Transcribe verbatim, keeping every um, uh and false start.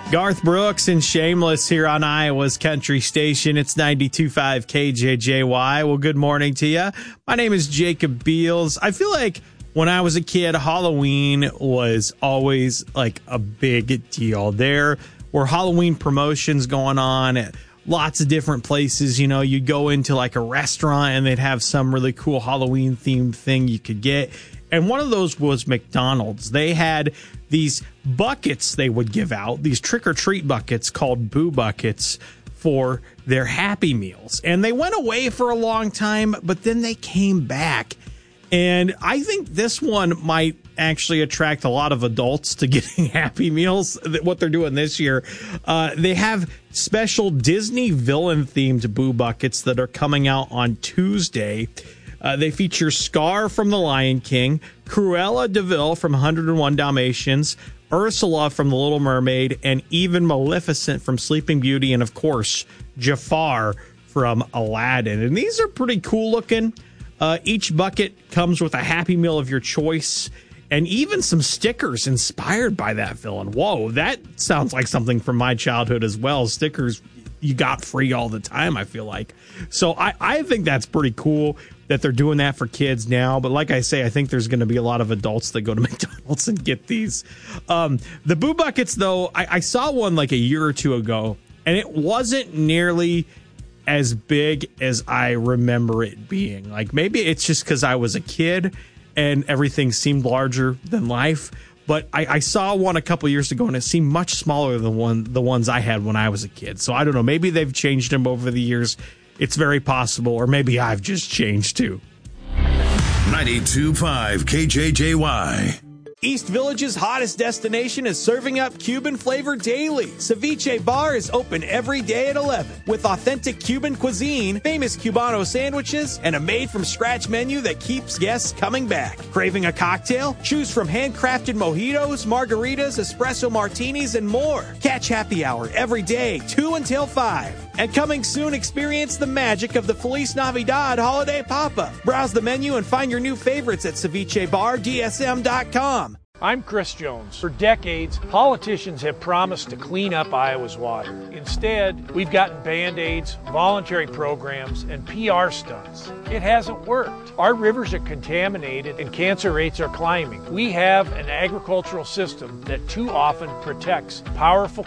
Garth Brooks and Shameless here on Iowa's Country Station. It's ninety-two point five K J J Y. Well, good morning to you. My name is Jacob Beals. I feel like when I was a kid, Halloween was always like a big deal. There were Halloween promotions going on at lots of different places. You know, you go into like a restaurant and they'd have some really cool Halloween themed thing you could get. And one of those was McDonald's. They had these buckets they would give out, these trick-or-treat buckets called Boo Buckets for their Happy Meals. And they went away for a long time, but then they came back. And I think this one might actually attract a lot of adults to getting Happy Meals, what they're doing this year. Uh, they have special Disney villain-themed Boo Buckets that are coming out on Tuesday. Uh, they feature Scar from The Lion King, Cruella de Vil from one oh one Dalmatians, Ursula from The Little Mermaid, and even Maleficent from Sleeping Beauty, and of course, Jafar from Aladdin. And these are pretty cool looking. Uh, each bucket comes with a Happy Meal of your choice and even some stickers inspired by that villain. Whoa, that sounds like something from my childhood as well. Stickers you got free all the time, I feel like. So I, I think that's pretty cool that they're doing that for kids now. But like I say, I think there's going to be a lot of adults that go to McDonald's and get these. Um, the Boo Buckets, though, I, I saw one like a year or two ago, and it wasn't nearly as big as I remember it being. Like, maybe it's just because I was a kid and everything seemed larger than life. But I, I saw one a couple years ago, and it seemed much smaller than one the ones I had when I was a kid. So I don't know. Maybe they've changed them over the years. It's very possible. Or maybe I've just changed, too. ninety-two point five K J J Y. East Village's hottest destination is serving up Cuban flavor daily. Ceviche Bar is open every day at eleven with authentic Cuban cuisine, famous Cubano sandwiches, and a made-from-scratch menu that keeps guests coming back. Craving a cocktail? Choose from handcrafted mojitos, margaritas, espresso martinis, and more. Catch happy hour every day, two until five. And coming soon, experience the magic of the Feliz Navidad holiday pop-up. Browse the menu and find your new favorites at ceviche bar d s m dot com. I'm Chris Jones. For decades, politicians have promised to clean up Iowa's water. Instead, we've gotten Band-Aids, voluntary programs, and P R stunts. It hasn't worked. Our rivers are contaminated and cancer rates are climbing. We have an agricultural system that too often protects powerful